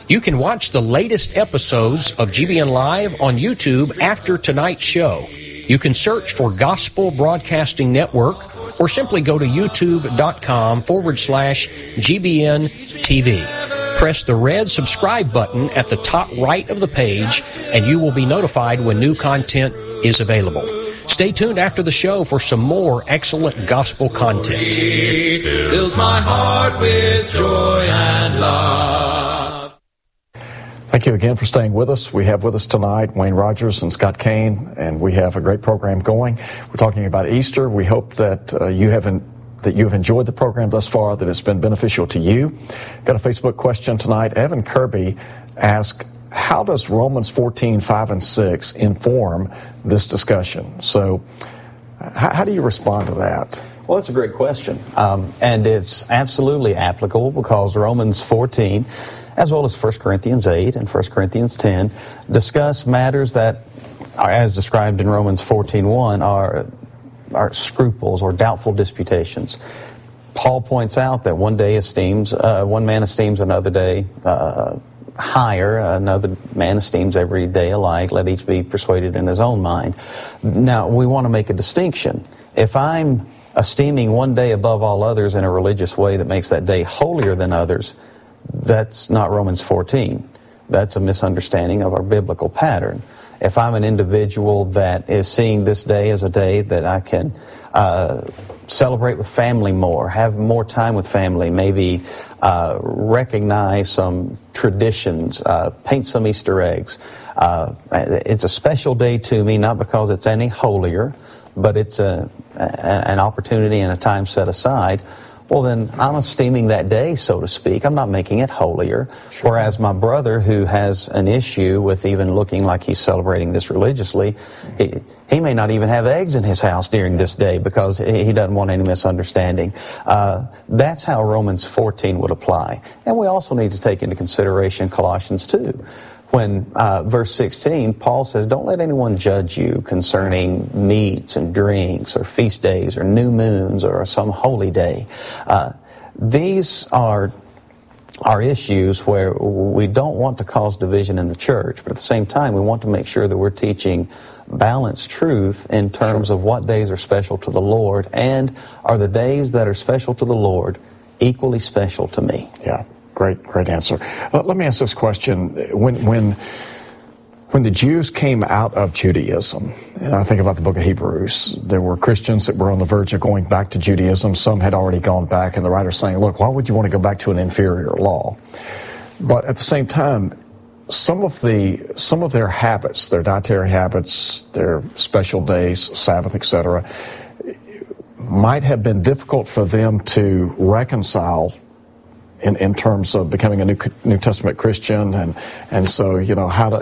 You can watch the latest episodes of GBN Live on YouTube after tonight's show. You can search for Gospel Broadcasting Network or simply go to youtube.com/GBN TV. Press the red subscribe button at the top right of the page and you will be notified when new content is available. Stay tuned after the show for some more excellent gospel content. Fills my heart with joy and love. Thank you again for staying with us. We have with us tonight Wayne Rogers and Scott Kane, and we have a great program going. We're talking about Easter. We hope that you have enjoyed the program thus far, that it's been beneficial to you. Got a Facebook question tonight. Evan Kirby asked, how does Romans 14:5 and 6 inform this discussion? So how do you respond to that? Well, that's a great question. And it's absolutely applicable because Romans 14, as well as 1 Corinthians 8 and 1 Corinthians 10, discuss matters that are, as described in Romans 14:1, are scruples or doubtful disputations. Paul points out that one man esteems another day higher, another man esteems every day alike. Let each be persuaded in his own mind. Now, we want to make a distinction. If I'm esteeming one day above all others in a religious way that makes that day holier than others, that's not Romans 14. That's a misunderstanding of our biblical pattern. If I'm an individual that is seeing this day as a day that I can celebrate with family more, have more time with family, maybe recognize some traditions, paint some Easter eggs. It's a special day to me, not because it's any holier, but it's an opportunity and a time set aside. Well, then I'm esteeming that day, so to speak. I'm not making it holier. Sure. Whereas my brother, who has an issue with even looking like he's celebrating this religiously, he may not even have eggs in his house during this day because he doesn't want any misunderstanding. That's how Romans 14 would apply. And we also need to take into consideration Colossians 2. When verse 16, Paul says, don't let anyone judge you concerning meats and drinks or feast days or new moons or some holy day. These are issues where we don't want to cause division in the church, but at the same time, we want to make sure that we're teaching balanced truth in terms of what days are special to the Lord, and are the days that are special to the Lord equally special to me. Yeah. Great answer. Let me ask this question. When the Jews came out of Judaism, and I think about the book of Hebrews, there were Christians that were on the verge of going back to Judaism. Some had already gone back, and the writer's saying, look, why would you want to go back to an inferior law? But at the same time, some of their habits, their dietary habits, their special days, Sabbath, etc., might have been difficult for them to reconcile in terms of becoming a New Testament Christian, and so they've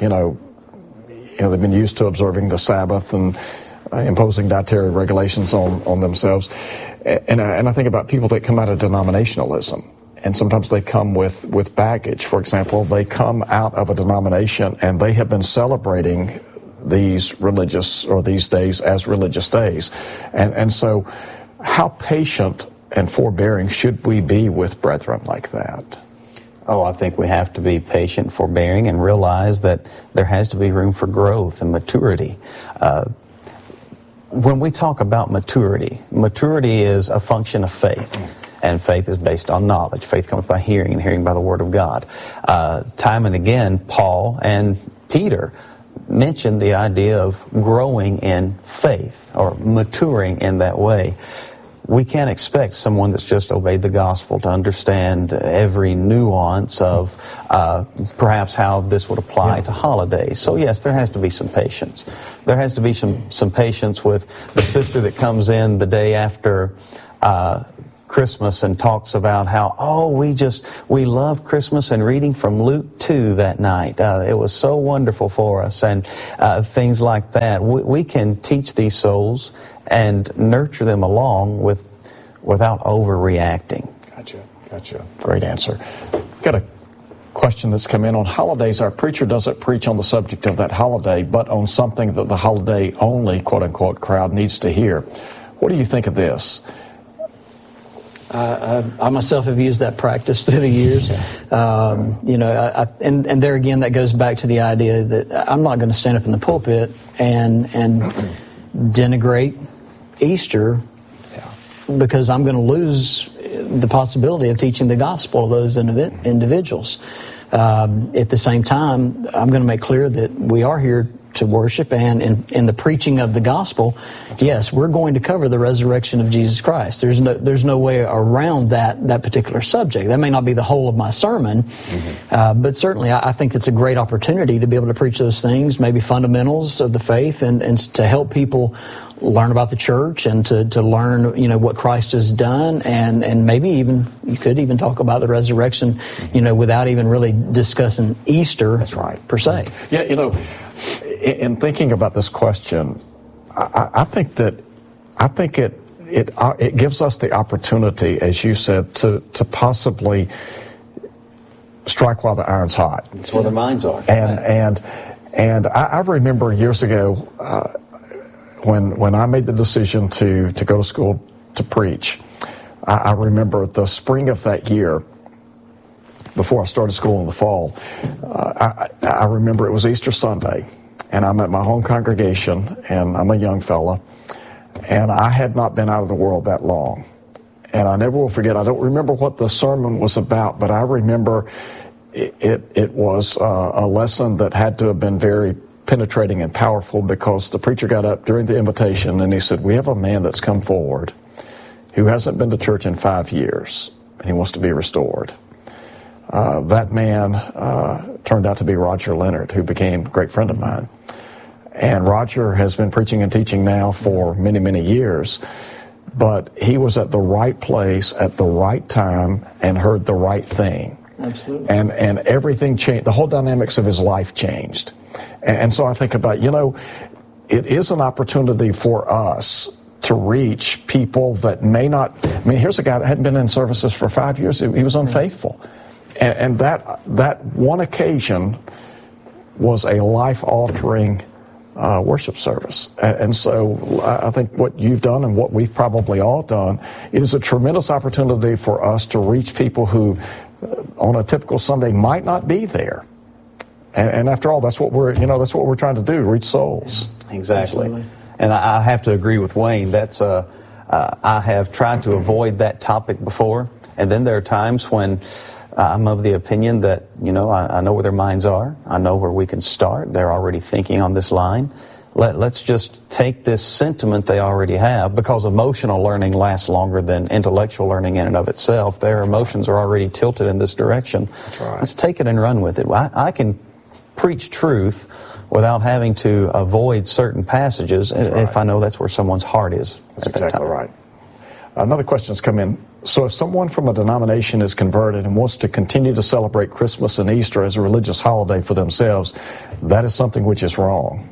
been used to observing the Sabbath and imposing dietary regulations on themselves, and I think about people that come out of denominationalism, and sometimes they come with baggage. For example, they come out of a denomination and they have been celebrating these days as religious days, and so how patient and forbearing should we be with brethren like that? Oh, I think we have to be patient, forbearing, and realize that there has to be room for growth and maturity. When we talk about maturity is a function of faith. And faith is based on knowledge. Faith comes by hearing, and hearing by the Word of God. Time and again, Paul and Peter mentioned the idea of growing in faith, or maturing in that way. We can't expect someone that's just obeyed the gospel to understand every nuance of perhaps how this would apply to holidays. So yes, there has to be some patience. There has to be some patience with the sister that comes in the day after Christmas and talks about how, we loved Christmas and reading from Luke 2 that night. It was so wonderful for us, and things like that. We can teach these souls and nurture them along without overreacting. Gotcha. Great answer. Got a question that's come in on holidays. Our preacher doesn't preach on the subject of that holiday, but on something that the holiday only, quote unquote, crowd needs to hear. What do you think of this? I myself have used that practice through the years. And there again, that goes back to the idea that I'm not going to stand up in the pulpit and denigrate Easter because I'm going to lose the possibility of teaching the gospel to those individuals. At the same time, I'm going to make clear that we are here to worship, and in the preaching of the gospel, yes, we're going to cover the resurrection of Jesus Christ. There's no way around that particular subject. That may not be the whole of my sermon, but certainly I think it's a great opportunity to be able to preach those things, maybe fundamentals of the faith, and to help people learn about the church and to learn, what Christ has done, and maybe even you could even talk about the resurrection, without even really discussing Easter. That's right. Per se. Yeah, in thinking about this question, I think it gives us the opportunity, as you said, to possibly strike while the iron's hot. That's where their minds are. And I remember years ago when I made the decision to go to school to preach. I remember the spring of that year, before I started school in the fall. I remember it was Easter Sunday. And I'm at my home congregation, and I'm a young fella, and I had not been out of the world that long. And I never will forget, I don't remember what the sermon was about, but I remember it was a lesson that had to have been very penetrating and powerful, because the preacher got up during the invitation and he said, we have a man that's come forward who hasn't been to church in 5 years, and he wants to be restored. That man turned out to be Roger Leonard, who became a great friend of mine. And Roger has been preaching and teaching now for many, many years. But he was at the right place at the right time and heard the right thing. Absolutely. And everything changed. The whole dynamics of his life changed. And so I think about, it is an opportunity for us to reach people that may not. Here's a guy that hadn't been in services for 5 years. He was unfaithful. And that one occasion was a life-altering worship service. And so I think what you've done and what we've probably all done, it is a tremendous opportunity for us to reach people who on a typical Sunday might not be there. And after all, that's what we're trying to do, reach souls. Exactly. Absolutely. And I have to agree with Wayne. That's I have tried to avoid that topic before, and then there are times when I'm of the opinion that, I know where their minds are. I know where we can start. They're already thinking on this line. Let's just take this sentiment they already have, because emotional learning lasts longer than intellectual learning in and of itself. Their emotions are already tilted in this direction. That's right. Let's take it and run with it. I can preach truth without having to avoid certain passages if I know that's where someone's heart is. That's exactly right. Another question's come in. So if someone from a denomination is converted and wants to continue to celebrate Christmas and Easter as a religious holiday for themselves, that is something which is wrong.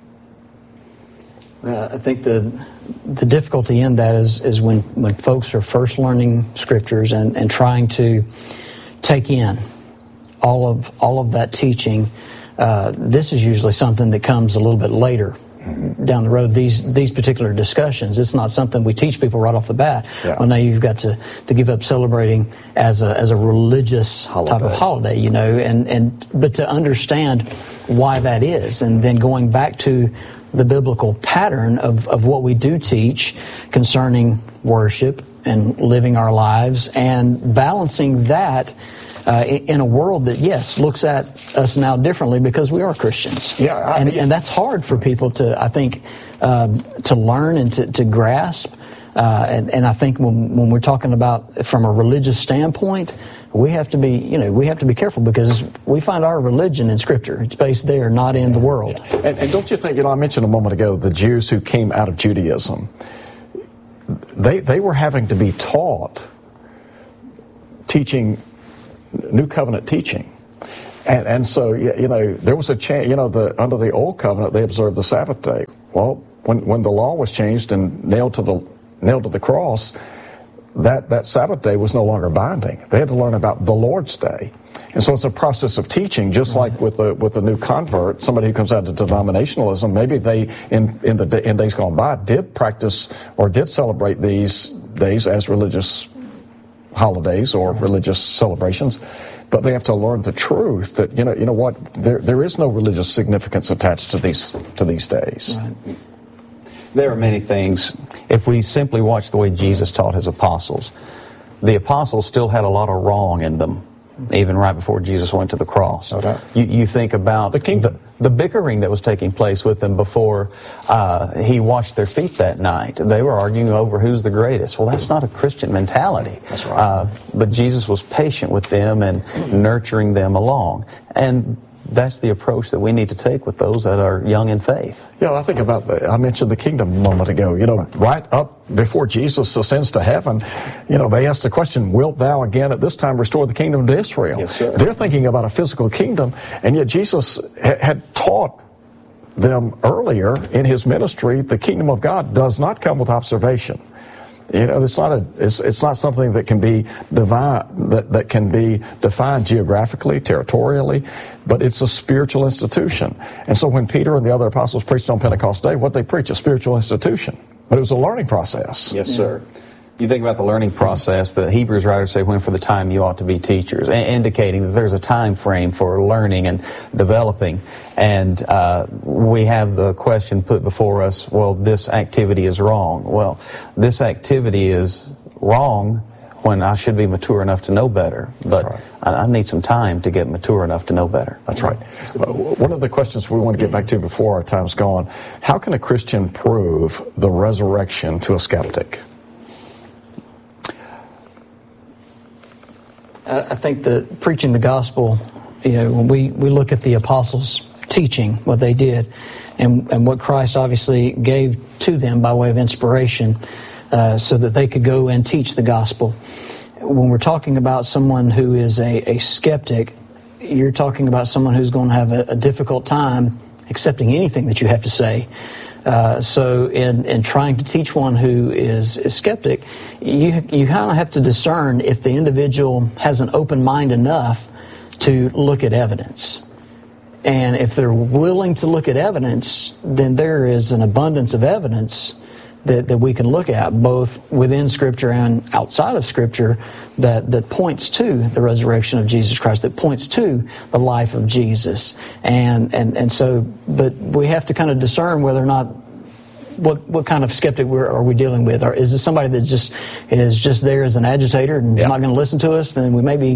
I think the difficulty in that is when folks are first learning scriptures and trying to take in all of that teaching. This is usually something that comes a little bit later down the road. These particular discussions, it's not something we teach people right off the bat. Yeah. Well, now you've got to give up celebrating as a religious type of holiday, but to understand why that is, and then going back to the biblical pattern of what we do teach concerning worship and living our lives, and balancing that in a world that, yes, looks at us now differently because we are Christians. Yeah, and that's hard for people to, I think, to learn and to grasp. And I think when we're talking about from a religious standpoint, we have to be careful, because we find our religion in Scripture. It's based there, not in the world. And don't you think, I mentioned a moment ago the Jews who came out of Judaism, they were having to be taught teaching New Covenant teaching. And so, there was a change. Under the Old Covenant, they observed the Sabbath day. Well, when the law was changed and nailed to the cross, that Sabbath day was no longer binding. They had to learn about the Lord's Day. And so it's a process of teaching, just like with a new convert, somebody who comes out of denominationalism. Maybe they, in days gone by, did practice or did celebrate these days as religious holidays or religious celebrations, but they have to learn the truth that, you know what, there is no religious significance attached to these days. Right. There are many things. If we simply watch the way Jesus taught his apostles, the apostles still had a lot of wrong in them, even right before Jesus went to the cross. No doubt. You think about the kingdom. The bickering that was taking place with them before he washed their feet that night. They were arguing over who's the greatest. Well, that's not a Christian mentality. That's right. But Jesus was patient with them and nurturing them along. And that's the approach that we need to take with those that are young in faith. Yeah, I think about I mentioned the kingdom a moment ago. You know, right up before Jesus ascends to heaven, you know, they asked the question, wilt thou again at this time restore the kingdom to Israel? Yes, sir. They're thinking about a physical kingdom, and yet Jesus had taught them earlier in his ministry, the kingdom of God does not come with observation. You know, it's not something that can be that can be defined geographically, territorially, but it's a spiritual institution. And so when Peter and the other apostles preached on Pentecost Day, what they preach, a spiritual institution. But it was a learning process. Yes, sir. You think about the learning process, the Hebrews writers say, when for the time you ought to be teachers, indicating that there's a time frame for learning and developing. And we have the question put before us, well, this activity is wrong. Well, this activity is wrong when I should be mature enough to know better. But right. I need some time to get mature enough to know better. That's right. One of the questions we want to get back to before our time's gone, how can a Christian prove the resurrection to a skeptic? I think that preaching the gospel, you know, when we look at the apostles' teaching, what they did, and what Christ obviously gave to them by way of inspiration, so that they could go and teach the gospel. When we're talking about someone who is a skeptic, you're talking about someone who's going to have a difficult time accepting anything that you have to say. So in trying to teach one who is a skeptic, you kind of have to discern if the individual has an open mind enough to look at evidence. And if they're willing to look at evidence, then there is an abundance of evidence that we can look at, both within Scripture and outside of Scripture, that points to the resurrection of Jesus Christ, that points to the life of Jesus. And so, but we have to kind of discern whether or not what kind of skeptic are we dealing with? Or is it somebody that just is just there as an agitator and not going to listen to us? Then we may be,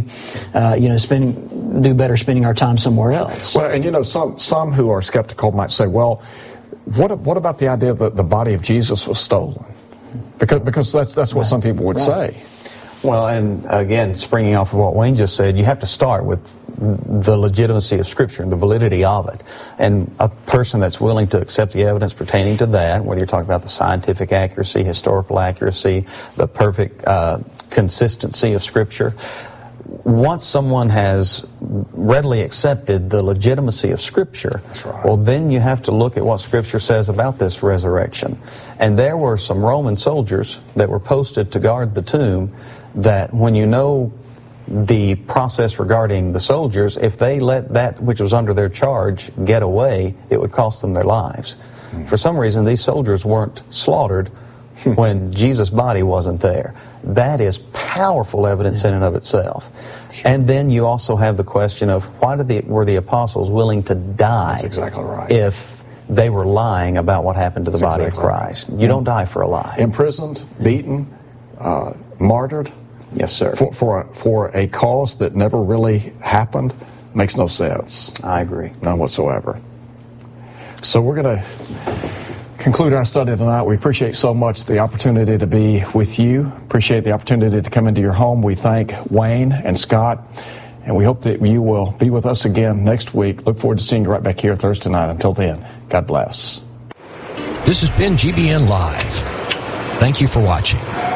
do better spending our time somewhere else. Well, and you know, some who are skeptical might say, well, what about the idea that the body of Jesus was stolen? Because that's what some people would say. Well, and again, springing off of what Wayne just said, you have to start with the legitimacy of Scripture and the validity of it. And a person that's willing to accept the evidence pertaining to that, whether you're talking about the scientific accuracy, historical accuracy, the perfect consistency of Scripture, once someone has readily accepted the legitimacy of Scripture, well, then you have to look at what Scripture says about this resurrection. And there were some Roman soldiers that were posted to guard the tomb that, when you know the process regarding the soldiers, if they let that which was under their charge get away, it would cost them their lives. For some reason, these soldiers weren't slaughtered when Jesus' body wasn't there. That is powerful evidence in and of itself. And then you also have the question of why were the apostles willing to die? That's exactly right. If they were lying about what happened to the body of Christ. You don't die for a lie. Imprisoned, beaten, martyred. Yes, sir. For a cause that never really happened makes no sense. I agree. None whatsoever. So we're going to conclude our study tonight. We appreciate so much the opportunity to be with you. Appreciate the opportunity to come into your home. We thank Wayne and Scott, and we hope that you will be with us again next week. Look forward to seeing you right back here Thursday night. Until then, God bless. This has been GBN Live. Thank you for watching.